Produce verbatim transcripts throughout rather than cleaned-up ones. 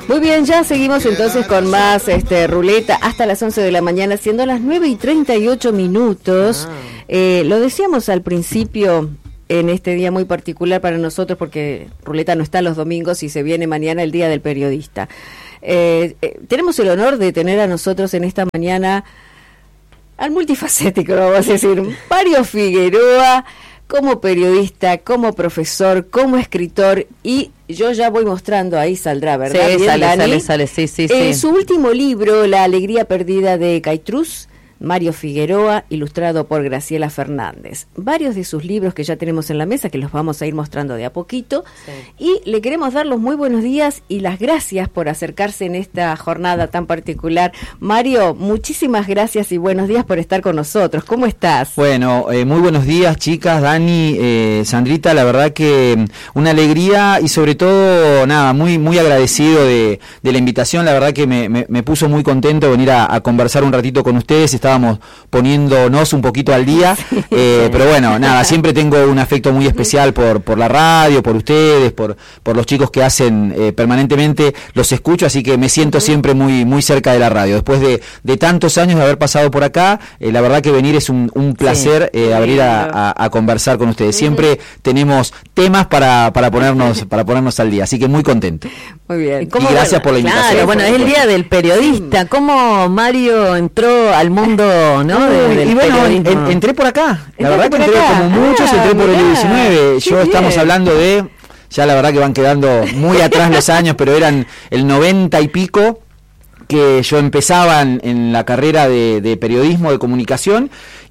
Muy bien, ya seguimos entonces con más este ruleta hasta las once de la mañana, siendo las nueve y treinta y ocho minutos. Ah. Eh, lo decíamos al principio, en este día muy particular para nosotros, porque ruleta no está los domingos y se viene mañana el Día del Periodista. Eh, eh, tenemos el honor de tener a nosotros en esta mañana al multifacético, vamos a decir, Mario Figueroa, como periodista, como profesor, como escritor, y yo ya voy mostrando, ahí saldrá, ¿verdad? Sí, Bien, sale, Dani. sale, sale, sí, sí, eh, sí. Su último libro, La alegría perdida de Caitrús, Mario Figueroa, ilustrado por Graciela Fernández. Varios de sus libros que ya tenemos en la mesa, que los vamos a ir mostrando de a poquito, sí. Y le queremos dar los muy buenos días y las gracias por acercarse en esta jornada tan particular. Mario, muchísimas gracias y buenos días por estar con nosotros. ¿Cómo estás? Bueno, eh, muy buenos días, chicas, Dani, eh, Sandrita, la verdad que una alegría y sobre todo, nada, muy muy agradecido de, de la invitación. La verdad que me, me, me puso muy contento venir a, a conversar un ratito con ustedes. Estábamos poniéndonos un poquito al día, eh, pero bueno, nada, siempre tengo un afecto muy especial por por la radio, por ustedes, por por los chicos que hacen eh, permanentemente, los escucho, así que me siento siempre muy muy cerca de la radio. Después de, de tantos años de haber pasado por acá, eh, la verdad que venir es un, un placer, sí, eh, abrir a, a, a conversar con ustedes. Siempre tenemos temas para para ponernos para ponernos al día, así que muy contento. Muy bien. Y gracias bueno, por la invitación. Claro, bueno, es el Día del Periodista. ¿Cómo Mario entró al mundo, no? De, del y bueno, en, periodismo? entré por acá. La verdad que por entré acá. como muchos, Ah, entré por mirá. el diecinueve. Yo Qué estamos bien. hablando de, ya la verdad que van quedando muy atrás los años, pero eran el noventa y pico que yo empezaba en, en la carrera de, de periodismo, de comunicación,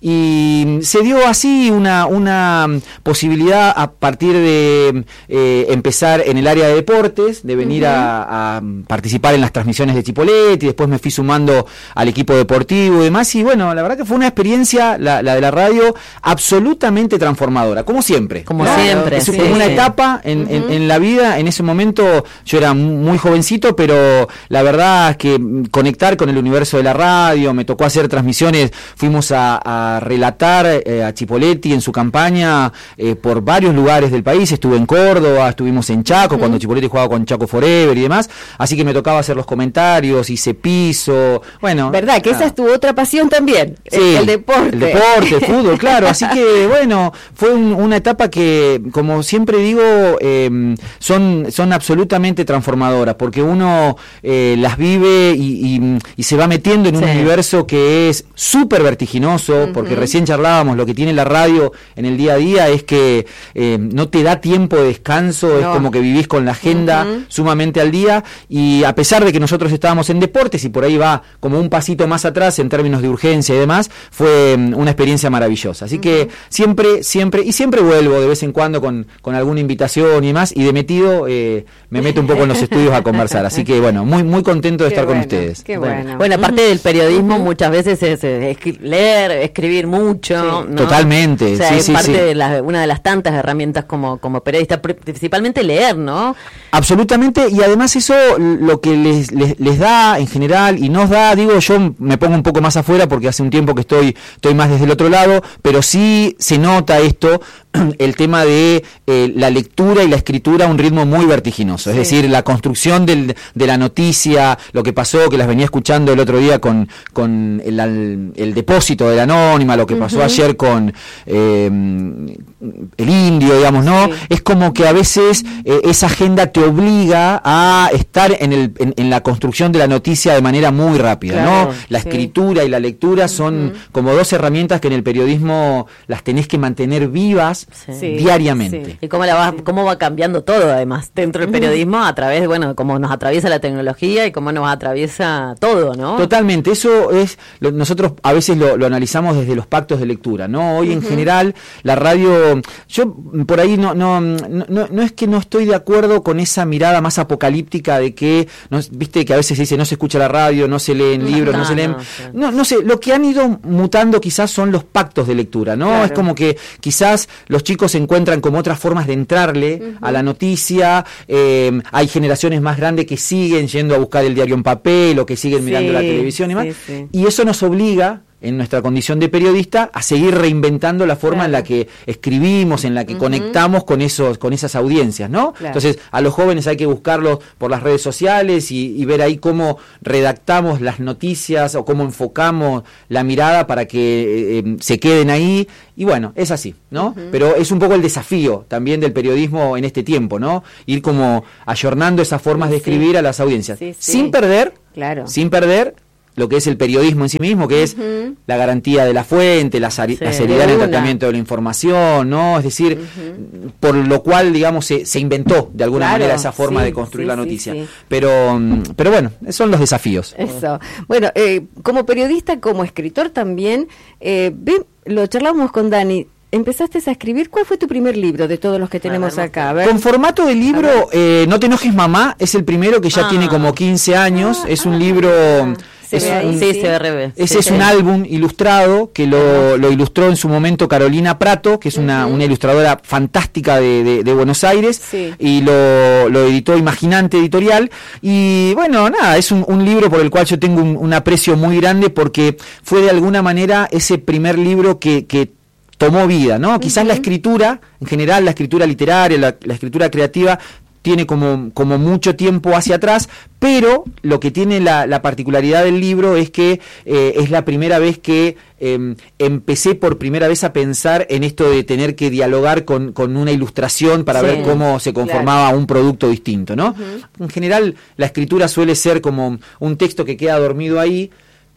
y se dio así una, una posibilidad a partir de eh, empezar en el área de deportes, de venir uh-huh. a, a participar en las transmisiones de Chipoletti, y después me fui sumando al equipo deportivo y demás, y bueno, la verdad que fue una experiencia, la, la de la radio, absolutamente transformadora, como siempre. Como ¿no? siempre. Es sí, como una sí. etapa en, uh-huh. en, en la vida. En ese momento yo era muy jovencito, pero la verdad es que conectar con el universo de la radio, me tocó hacer transmisiones, fuimos a, a relatar eh, a Chipoletti en su campaña eh, por varios lugares del país. Estuve en Córdoba, estuvimos en Chaco, uh-huh. cuando Chipoletti jugaba con Chaco Forever y demás, así que me tocaba hacer los comentarios, hice piso, bueno. ¿Verdad? Que nada. Esa es tu otra pasión también, Sí, el, el deporte. El deporte, el fútbol, claro, así que bueno, fue un, una etapa que, como siempre digo, eh, son, son absolutamente transformadoras, porque uno eh, las vive y, y, y se va metiendo en un sí. universo que es súper vertiginoso, uh-huh. porque recién charlábamos, lo que tiene la radio en el día a día es que eh, no te da tiempo de descanso, no. es como que vivís con la agenda uh-huh. sumamente al día, y a pesar de que nosotros estábamos en deportes, y por ahí va como un pasito más atrás en términos de urgencia y demás, fue um, una experiencia maravillosa, así uh-huh. que siempre, siempre, y siempre vuelvo de vez en cuando con, con alguna invitación y demás, y de metido eh, me meto un poco en los estudios a conversar, así que bueno, muy, muy contento de qué estar bueno, con ustedes. Qué bueno. bueno. Bueno, aparte del periodismo, uh-huh. muchas veces es, es, es leer, escribir mucho, sí. ¿no? Totalmente, o sea, sí, es sí, parte sí. de la, una de las tantas herramientas como, como periodista, principalmente leer, ¿no? Absolutamente, y además eso lo que les, les, les da en general y nos da, digo, yo me pongo un poco más afuera porque hace un tiempo que estoy, estoy más desde el otro lado, pero sí se nota esto, el tema de eh, la lectura y la escritura a un ritmo muy vertiginoso, es sí. decir, la construcción del, de la noticia, lo que pasó, que las venía escuchando el otro día con, con el, el, el depósito de la Anónima, lo que pasó uh-huh. ayer con eh, el Indio, digamos, ¿no? Sí. Es como que a veces eh, esa agenda te obliga a estar en, el, en, en la construcción de la noticia de manera muy rápida, claro, ¿no? La sí. escritura y la lectura son uh-huh. como dos herramientas que en el periodismo las tenés que mantener vivas sí. diariamente. Sí. Y cómo, la va, cómo va cambiando todo, además, dentro del periodismo, a través de, bueno, cómo nos atraviesa la tecnología y cómo nos atraviesa todo, ¿no? Totalmente, eso es, lo, nosotros a veces lo, lo analizamos desde los pactos de lectura, ¿no? Hoy uh-huh. en general, la radio, yo por ahí no, no, no, no, no es que no estoy de acuerdo con esa mirada más apocalíptica de que, no, viste que a veces se dice no se escucha la radio, no se leen libros, no, no se leen, no, sí. no, no sé, lo que han ido mutando quizás son los pactos de lectura, ¿no? Claro. Es como que quizás los chicos encuentran como otras formas de entrarle uh-huh. a la noticia, eh, hay generaciones más grandes que siguen yendo a buscar el diario en papel o que siguen sí, mirando la televisión y más, sí, sí. y eso nos obliga en nuestra condición de periodista, a seguir reinventando la forma claro. en la que escribimos, en la que uh-huh. conectamos con esos, con esas audiencias, ¿no? Claro. Entonces, a los jóvenes hay que buscarlos por las redes sociales y, y ver ahí cómo redactamos las noticias o cómo enfocamos la mirada para que eh, se queden ahí. Y bueno, es así, ¿no? Uh-huh. Pero es un poco el desafío también del periodismo en este tiempo, ¿no? Ir como ayornando esas formas sí, de escribir sí. a las audiencias, sí, sí. sin perder, claro. sin perder lo que es el periodismo en sí mismo, que uh-huh. es la garantía de la fuente, la, sí, la seriedad en el tratamiento de la información, ¿no? Es decir, uh-huh. por lo cual, digamos, se, se inventó de alguna claro, manera esa forma sí, de construir sí, la noticia. Sí, sí. Pero, pero bueno, son los desafíos. Eso. Bueno, eh, como periodista, como escritor también, eh, ve, lo charlamos con Dani. Empezaste a escribir, ¿cuál fue tu primer libro de todos los que tenemos acá? A ver. Con formato de libro, eh, No te enojes mamá, es el primero que ya ah. tiene como quince años, ah, es un libro... Ah. Es un, sí, sí, se ve. Ese sí, es sí. un álbum ilustrado que lo, lo ilustró en su momento Carolina Prato, que es una, uh-huh. una ilustradora fantástica de, de, de Buenos Aires, sí. y lo, lo editó Imaginante Editorial. Y bueno, nada, es un, un libro por el cual yo tengo un, un aprecio muy grande porque fue de alguna manera ese primer libro que... que tomó vida, ¿no? Uh-huh. Quizás la escritura, en general la escritura literaria, la, la escritura creativa, tiene como, como mucho tiempo hacia atrás, pero lo que tiene la, la particularidad del libro es que eh, es la primera vez que eh, empecé por primera vez a pensar en esto de tener que dialogar con, con una ilustración para sí, ver cómo se conformaba claro. un producto distinto, ¿no? Uh-huh. En general, la escritura suele ser como un texto que queda dormido ahí.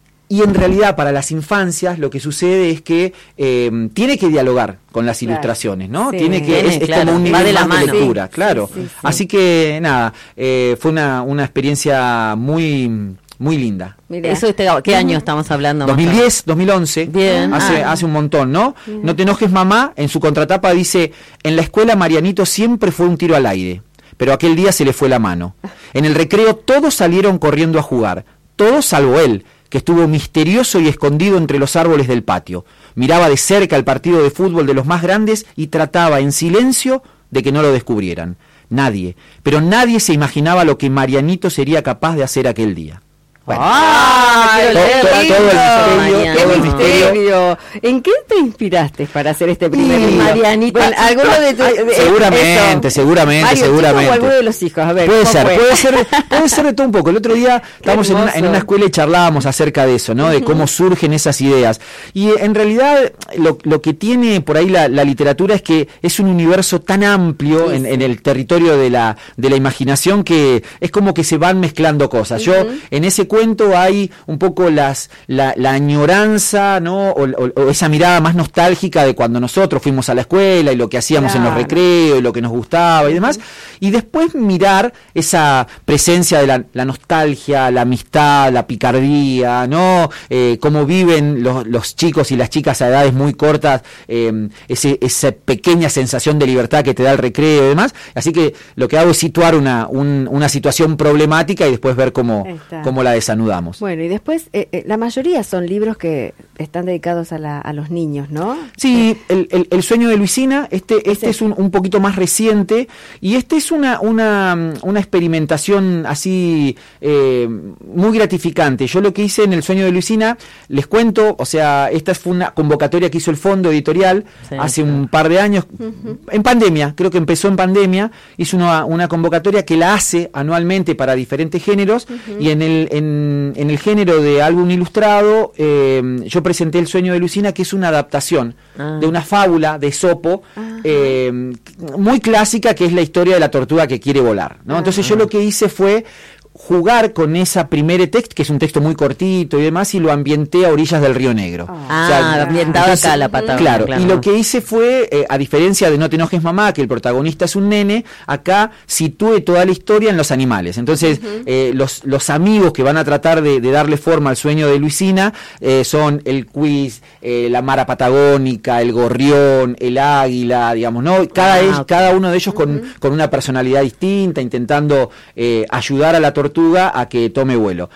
Y en realidad para las infancias lo que sucede es que eh, tiene que dialogar con las claro. ilustraciones, ¿no? Sí, tiene que, es, es claro. como un nivel de la más de lectura, sí, claro. Sí, sí, sí. Así que nada, eh, fue una, una experiencia muy... muy linda. Mira. Eso este, ¿qué año estamos hablando? dos mil diez, dos mil once. Bien. Hace, ah. hace un montón, ¿no? Mira. No te enojes mamá, en su contratapa dice, en la escuela Marianito siempre fue un tiro al aire, pero aquel día se le fue la mano. En el recreo todos salieron corriendo a jugar, todos salvo él, que estuvo misterioso y escondido entre los árboles del patio. Miraba de cerca el partido de fútbol de los más grandes y trataba en silencio de que no lo descubrieran. Nadie, pero nadie se imaginaba lo que Marianito sería capaz de hacer aquel día. Bueno, ¡ah! todo, todo, todo el misterio, ¡Qué todo el misterio! ¿En qué te inspiraste para hacer este primer libro? Marianito, bueno, ¿alguno de tus...? Seguramente, eso. seguramente, Mario, seguramente. ¿O alguno de los hijos? A ver, puede ser, puede ser, puede ser de todo un poco. El otro día estábamos en una, en una escuela y charlábamos acerca de eso, ¿no? Uh-huh. De cómo surgen esas ideas. Y en realidad lo, lo que tiene por ahí la, la literatura es que es un universo tan amplio sí, en, sí. en el territorio de la, de la imaginación que es como que se van mezclando cosas. Uh-huh. Yo en ese cuento hay un poco las la, la añoranza, ¿no? O, o, o esa mirada más nostálgica de cuando nosotros fuimos a la escuela y lo que hacíamos claro. en los recreos y lo que nos gustaba y demás, y después mirar esa presencia de la, la nostalgia, la amistad, la picardía, ¿no? Eh, cómo viven los, los chicos y las chicas a edades muy cortas, eh, ese, esa pequeña sensación de libertad que te da el recreo y demás. Así que lo que hago es situar una, un, una situación problemática y después ver cómo, cómo la desanudamos. Bueno, y después, eh, eh, la mayoría son libros que están dedicados a, la, a los niños, ¿no? Sí, el, el, el sueño de Luisina, este, este es un, un poquito más reciente, y este es una, una, una experimentación así eh, muy gratificante. Yo lo que hice en el sueño de Luisina, les cuento, o sea, esta fue una convocatoria que hizo el Fondo Editorial sí, hace claro. un par de años, uh-huh. en pandemia, creo que empezó en pandemia, hizo una, una convocatoria que la hace anualmente para diferentes géneros, uh-huh. y en el en En el género de álbum ilustrado, eh, yo presenté El sueño de Luisina, que es una adaptación ah. de una fábula de Esopo, eh, muy clásica, que es la historia de la tortuga que quiere volar, ¿no? Entonces yo lo que hice fue jugar con esa primer texto, que es un texto muy cortito y demás, y lo ambienté a orillas del Río Negro. Ah, o sea, ambientado entonces, acá la Patagonia. Claro, claro, y lo que hice fue, eh, a diferencia de No te enojes mamá, que el protagonista es un nene, acá situé toda la historia en los animales. Entonces, uh-huh. eh, los, los amigos que van a tratar de, de darle forma al sueño de Luisina eh, son el cuis, eh, la mara patagónica, el gorrión, el águila, digamos, ¿no? Cada, ah, es, okay. cada uno de ellos con, uh-huh. con una personalidad distinta, intentando eh, ayudar a la tortuga a que tome vuelo.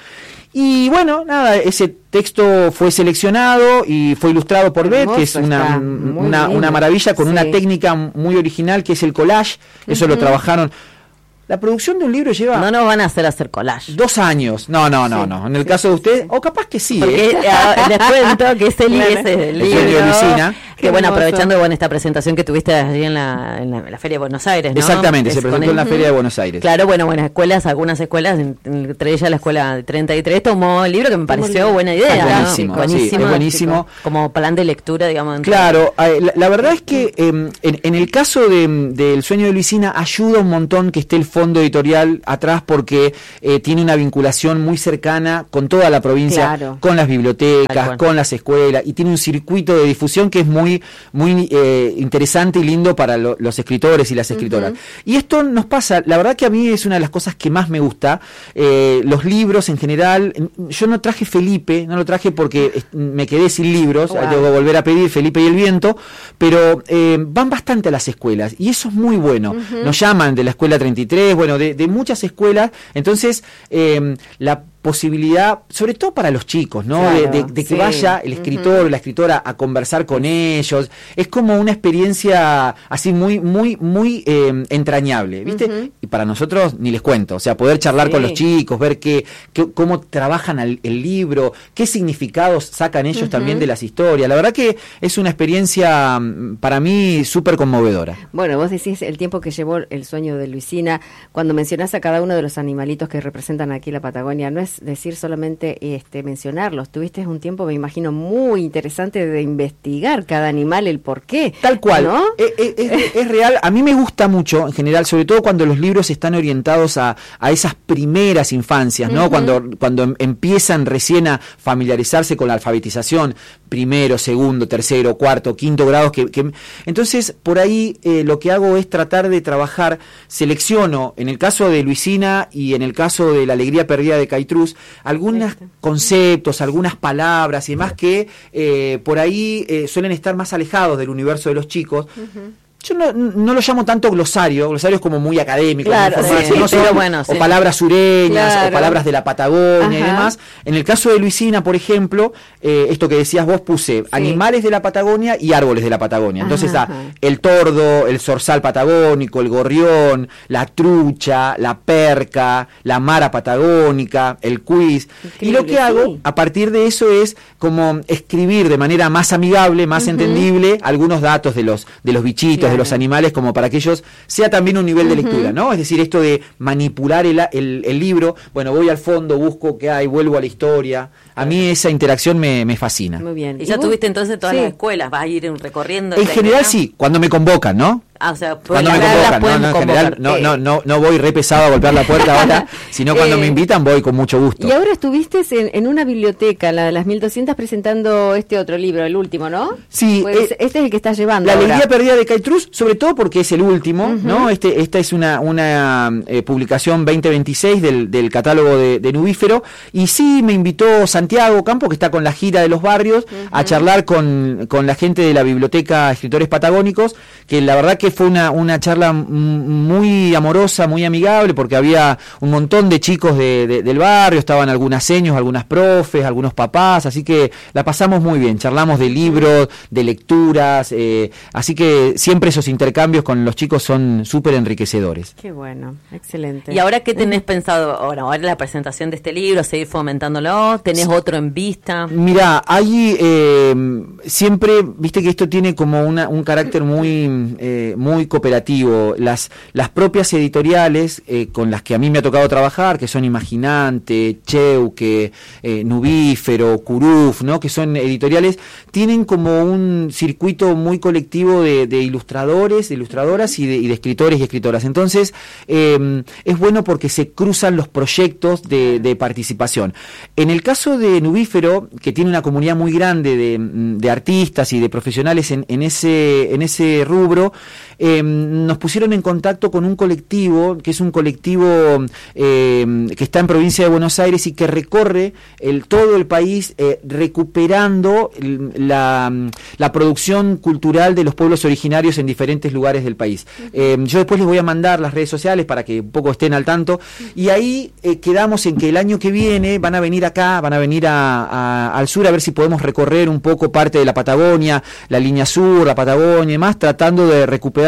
Y bueno, nada, ese texto fue seleccionado y fue ilustrado por Beth, que es una, una, una maravilla, con sí. una técnica muy original que es el collage. Uh-huh. Eso lo trabajaron. la producción de un libro lleva... No nos van a hacer hacer collage. Dos años. No, no, no, sí, no. En el sí, caso de usted, sí, o capaz que sí. Porque ¿eh? les cuento que ese, claro, ese el libro... de Luisina. Que bueno, aprovechando bueno esta presentación que tuviste allí en la, en la, en la Feria de Buenos Aires, ¿no? Exactamente, es se presentó en la Feria de Buenos Aires. Claro, bueno, buenas escuelas, algunas escuelas, entre ellas la escuela de treinta y tres, tomó el libro que me pareció buena idea. Es buenísimo, ¿no? Buenísimo, sí, es buenísimo. Como plan de lectura, digamos. Claro, eh, la, la verdad es que eh, en, en el caso del de, de Sueño de Luisina ayuda un montón que esté el fondo editorial atrás porque eh, tiene una vinculación muy cercana con toda la provincia, claro, con las bibliotecas, con las escuelas, y tiene un circuito de difusión que es muy, muy eh, interesante y lindo para lo, los escritores y las escritoras. Uh-huh. Y esto nos pasa, la verdad que a mí es una de las cosas que más me gusta, eh, los libros en general. Yo no traje Felipe, no lo traje porque me quedé sin libros, wow, tengo que volver a pedir Felipe y el viento, pero eh, van bastante a las escuelas y eso es muy bueno. Uh-huh. Nos llaman de la escuela treinta y tres, bueno, de, de muchas escuelas, entonces eh, la posibilidad, sobre todo para los chicos, ¿no? Claro, de, de, de que sí, vaya el escritor o uh-huh, la escritora a conversar con ellos, es como una experiencia así muy, muy, muy eh, entrañable, ¿viste? Uh-huh. Y para nosotros ni les cuento, o sea, poder charlar sí, con los chicos, ver qué, qué cómo trabajan el, el libro, qué significados sacan ellos uh-huh, también de las historias, la verdad que es una experiencia para mí súper conmovedora. Bueno, vos decís el tiempo que llevó el Sueño de Luisina, cuando mencionás a cada uno de los animalitos que representan aquí la Patagonia, no es decir solamente este mencionarlos, tuviste un tiempo, me imagino, muy interesante de investigar cada animal, el por qué. Tal cual, ¿no? es, es, es real, a mí me gusta mucho en general, sobre todo cuando los libros están orientados a, a esas primeras infancias, ¿no? Uh-huh. Cuando, cuando empiezan recién a familiarizarse con la alfabetización, primero, segundo, tercero, cuarto, quinto grado, que, que entonces por ahí eh, lo que hago es tratar de trabajar, selecciono, en el caso de Luisina y en el caso de La Alegría Perdida de Caitrús, algunos este. conceptos, algunas palabras y demás que eh, por ahí eh, suelen estar más alejados del universo de los chicos. Uh-huh. Yo no, no lo llamo tanto glosario, glosario es como muy académico, claro, sí, sí, no pero son, bueno, o sí, palabras sureñas, claro, o palabras de la Patagonia, ajá, y demás. En el caso de Luisina, por ejemplo, eh, esto que decías vos, puse sí, animales de la Patagonia y árboles de la Patagonia. Entonces está el tordo, el zorzal patagónico, el gorrión, la trucha, la perca, la mara patagónica, el cuis. Y lo que sí, hago a partir de eso es como escribir de manera más amigable, más uh-huh, entendible, algunos datos de los, de los bichitos, claro, de los animales, como para que ellos sea también un nivel de lectura, uh-huh, ¿no? Es decir, esto de manipular el, el, el libro, bueno, voy al fondo, busco qué hay, vuelvo a la historia. A mí esa interacción me, me fascina. Muy bien. ¿Y ya tuviste entonces todas sí, las escuelas? ¿Vas a ir recorriendo? En general idea? Sí, cuando me convocan, ¿no? Ah, o sea, cuando me convocan, no, no, en general, no, no, no, no voy re pesado a golpear la puerta ahora, sino cuando eh, me invitan voy con mucho gusto. Y ahora estuviste en, en una biblioteca, la de las mil doscientas, presentando este otro libro, el último, ¿no? Sí. Pues eh, este es el que estás llevando La ahora. Alegría Perdida de Caitrús, sobre todo porque es el último, uh-huh, ¿no? Este, esta es una, una eh, publicación veinte veintiséis del, del catálogo de, de Nubífero, y sí me invitó Santiago Campo, que está con la gira de los barrios, uh-huh, a charlar con, con la gente de la Biblioteca Escritores Patagónicos, que la verdad que fue una, una charla muy amorosa, muy amigable, porque había un montón de chicos de, de, del barrio, estaban algunas seños, algunas profes, algunos papás, así que la pasamos muy bien, charlamos de libros, de lecturas, eh, así que siempre esos intercambios con los chicos son súper enriquecedores. Qué bueno, excelente. ¿Y ahora qué tenés uh-huh, pensado? Ahora, ahora la presentación de este libro, seguir fomentándolo, ¿tenés sí, otro en vista? Mira, ahí eh, siempre, viste que esto tiene como una, un carácter muy, eh, muy cooperativo. Las, las propias editoriales eh, con las que a mí me ha tocado trabajar, que son Imaginante, Cheuque, eh, Nubífero, Curuf, ¿no? Que son editoriales, tienen como un circuito muy colectivo de, de ilustradores, de ilustradoras y de, y de escritores y escritoras. Entonces, eh, es bueno porque se cruzan los proyectos de, de participación. En el caso de Nubífero, que tiene una comunidad muy grande de, de artistas y de profesionales en, en, ese, en ese rubro, eh, nos pusieron en contacto con un colectivo, que es un colectivo eh, que está en provincia de Buenos Aires y que recorre el, todo el país eh, recuperando la, la producción cultural de los pueblos originarios en diferentes lugares del país. Eh, yo después les voy a mandar las redes sociales para que un poco estén al tanto, y ahí eh, quedamos en que el año que viene van a venir acá, van a venir a, a, al sur a ver si podemos recorrer un poco parte de la Patagonia, la línea sur, la Patagonia y más, tratando de recuperar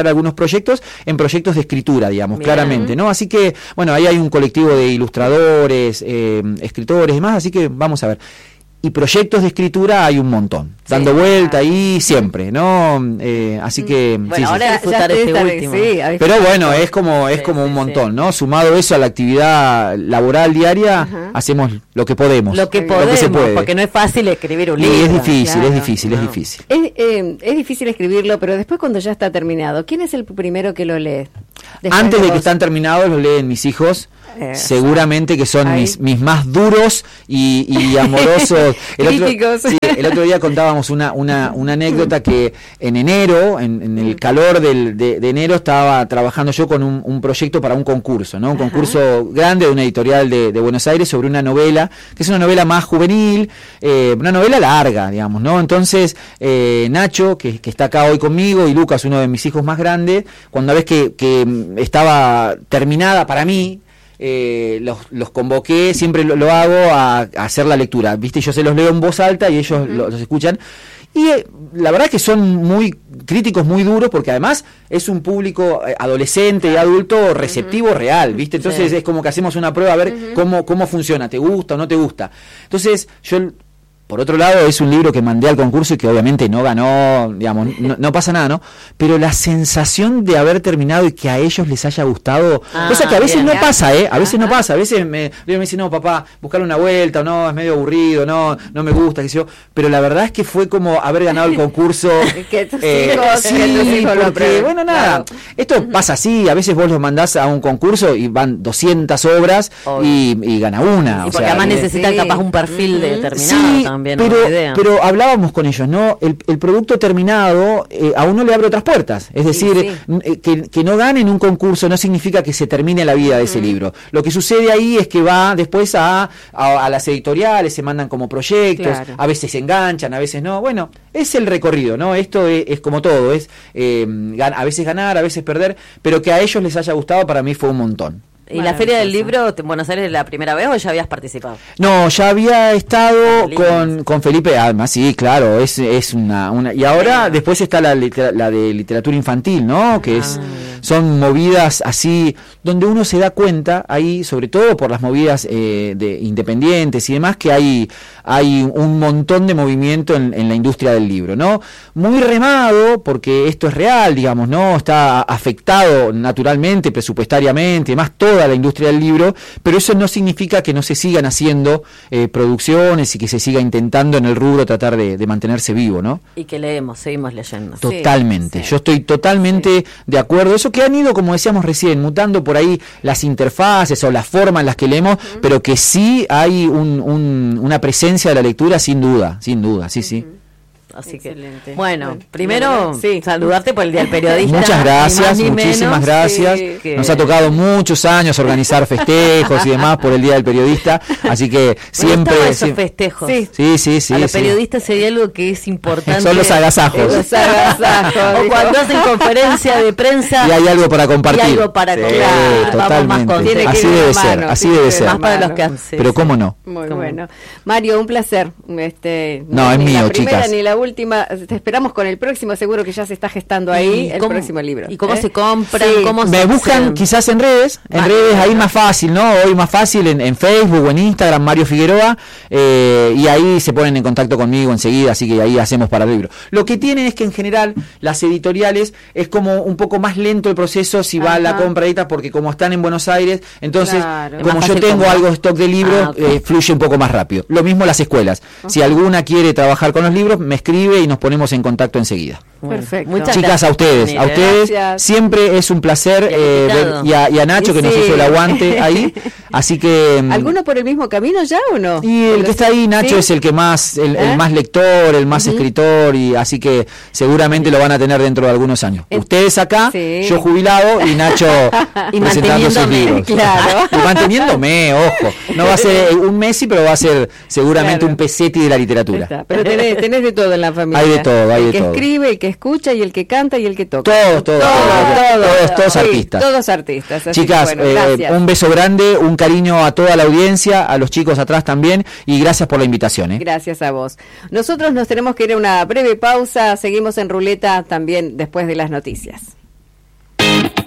desarrollar algunos proyectos en proyectos de escritura, digamos, Bien. claramente, ¿no? Así que, bueno, ahí hay un colectivo de ilustradores, eh, escritores y demás, así que vamos a ver. Y proyectos de escritura hay un montón, sí, dando vuelta ahí siempre, ¿no? Eh, así que... Bueno, sí, ahora sí. disfrutar Ya este está, último. sí, a Pero bueno, es como es Sí, como sí, un montón, sí. ¿no? Sumado eso a la actividad laboral diaria, Ajá. hacemos lo que podemos. Lo que Lo que podemos, se puede. porque no es fácil escribir un Y libro. es difícil, claro, es difícil, es no. difícil. Es, eh, es difícil escribirlo, pero después cuando ya está terminado, ¿quién es el primero que lo lee? Después Antes de que vos. están terminados los leen mis hijos, Eh, seguramente que son ahí. mis, mis más duros y, y amorosos. El otro, Críticos. sí, el otro día contábamos una, una, una anécdota que en enero, en, en el calor del, de, de enero, estaba trabajando yo con un, un proyecto para un concurso, ¿no? Un Ajá. concurso grande de una editorial de, de Buenos Aires sobre una novela, que es una novela más juvenil, eh, una novela larga, digamos, ¿no? Entonces, eh, Nacho, que, que está acá hoy conmigo, y Lucas, uno de mis hijos más grandes, cuando ves que, que estaba terminada para mí, Eh, los, los convoqué, siempre lo, lo hago a, a hacer la lectura, viste, yo se los leo en voz alta y ellos uh-huh. lo, los escuchan, y eh, la verdad es que son muy críticos, muy duros, porque además es un público eh, adolescente y adulto receptivo, uh-huh. real, viste, entonces sí. es como que hacemos una prueba a ver uh-huh. cómo, cómo funciona, te gusta o no te gusta. Entonces yo, por otro lado, es un libro que mandé al concurso y que obviamente no ganó, digamos, no, no pasa nada, ¿no? Pero la sensación de haber terminado y que a ellos les haya gustado, Ah, cosa que a veces bien, no bien. pasa, ¿eh? A veces Ajá. no pasa, a veces me, me dice, no, papá, buscarle una vuelta, o no, es medio aburrido, no, no me gusta, qué sé yo. Pero la verdad es que fue como haber ganado el concurso. Que tus eh, hijos- sí, que tus hijos lo porque, aprueben. bueno, nada, Claro. esto uh-huh. pasa así, a veces vos los mandás a un concurso y van doscientas obras y, y gana una. Y o porque sea, además eh, necesitan sí. capaz un perfil Ujú. determinado sí, también, pero, una idea. pero hablábamos con ellos, ¿no? El, el producto terminado eh, a uno le abre otras puertas. Es decir, Sí, sí. n- eh, que, que no gane en un concurso no significa que se termine la vida de ese libro. Lo que sucede ahí es que va después a, a, a las editoriales, se mandan como proyectos, Claro. a veces se enganchan, a veces no. Bueno, es el recorrido, ¿no? Esto es, es como todo, es eh, gan- a veces ganar, a veces perder, pero que a ellos les haya gustado para mí fue un montón. ¿Y la Feria del Libro en Buenos Aires la primera vez o ya habías participado? No, ya había estado Lindo. con, con Felipe Alma, sí, claro, es, es una, una... Y ahora Ah. después está la, litera- la de literatura infantil, ¿no? Que es, Ah. son movidas así, donde uno se da cuenta, ahí, sobre todo por las movidas eh, de independientes y demás, que hay, hay un montón de movimiento en, en la industria del libro, ¿no? Muy remado, porque esto es real, digamos, ¿no? Está afectado naturalmente, presupuestariamente, y demás, toda la industria del libro, pero eso no significa que no se sigan haciendo eh, producciones y que se siga intentando en el rubro tratar de, de mantenerse vivo, ¿no? Y que leemos, seguimos leyendo. Totalmente, sí. yo estoy totalmente de acuerdo. Eso que han ido, como decíamos recién, mutando por ahí las interfaces o las formas en las que leemos, uh-huh. pero que sí hay un, un, una presencia de la lectura sin duda, sin duda, sí, sí. Así Excelente. que, bueno, Bueno, primero sí. saludarte por el Día del Periodista. Muchas ni gracias, más ni muchísimas menos, gracias. sí, que- Nos ha tocado muchos años organizar festejos y demás por el Día del Periodista, así que Me siempre... gustaban esos siempre- festejos. Sí. Sí, sí, sí. A los sí. periodistas sería algo que es importante. Son los agasajos. Los agasajos, O dijo. cuando hacen conferencia de prensa. Y hay algo para compartir. Y algo para Sí, compartir. Vamos más totalmente. con- Tiene que Así ir de debe la ser, mano, así tiene debe que ir de ser. la Más para los mano. que hacen. Pero cómo no. Muy Como- bueno. Mario, un placer. Este, No, es ni mío, la primera chicas. ni la última. Te esperamos con el próximo, seguro que ya se está gestando ahí ¿Y el cómo- próximo libro. ¿Y cómo ¿eh? se compran? Sí. ¿Cómo Me se buscan hacen? quizás en redes, en Vale. redes ahí más fácil, ¿no? Hoy más fácil en, en Facebook o en Instagram, Mario Figueroa, eh, y ahí se ponen en contacto conmigo enseguida, así que ahí hacemos para el libro. Lo que tienen es que en general las editoriales es como un poco más lento el proceso si va a la Ajá. compra ahorita, porque como están en Buenos Aires, entonces Claro. Es como más yo fácil tengo comprar. algo de stock de libros, Ah, ok. eh, fluye un poco más rápido. Lo mismo las escuelas. Si alguna quiere trabajar con los libros, me escribe y nos ponemos en contacto enseguida. Bueno, Perfecto. muchas Chicas, a gracias, ustedes, a Daniela. ustedes Gracias. siempre es un placer Y al eh, invitado. ver- y, a, y a Nacho Y que nos sí. hizo el aguante ahí, así que mm, ¿Alguno por el mismo camino ya o no? y el que está ahí, Nacho, ¿Sí? es el que más, el, el ¿Eh? más lector, el más escritor, y así que seguramente lo van a tener dentro de algunos años. Eh, Ustedes acá, sí. yo jubilado y Nacho Y presentando sus manteniéndome, libros. claro. Y manteniéndome, ojo. No va a ser un Messi, pero va a ser seguramente Claro. un Pesetti de la Ahí literatura. está. Pero tenés, tenés de todo en la familia. Hay de todo, hay el de que todo. escribe, el que escucha y el que canta y el que toca. Todos, todos, todos, todos, todos Sí, artistas. Todos artistas. así Chicas, que, bueno, eh, gracias. un beso grande, un cariño a toda la audiencia, a los chicos atrás también, y gracias por la invitación. ¿eh? Gracias a vos. Nosotros nos tenemos que ir a una breve pausa. Seguimos en Ruleta también después de las noticias.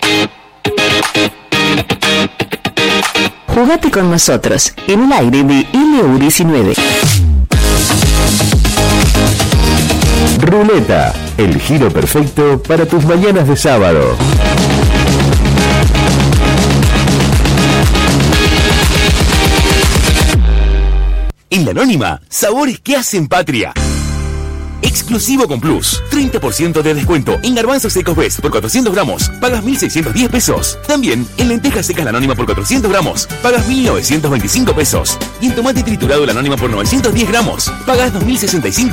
Jugate con nosotros en el aire de L U diecinueve. Ruleta, el giro perfecto para tus mañanas de sábado. En La Anónima, sabores que hacen patria. Exclusivo con Plus, treinta por ciento de descuento en garbanzos secos Best por cuatrocientos gramos, pagas mil seiscientos diez pesos. También en lentejas secas La Anónima por cuatrocientos gramos, pagas mil novecientos veinticinco pesos. Y en tomate triturado La Anónima por novecientos diez gramos, pagas dos mil sesenta y cinco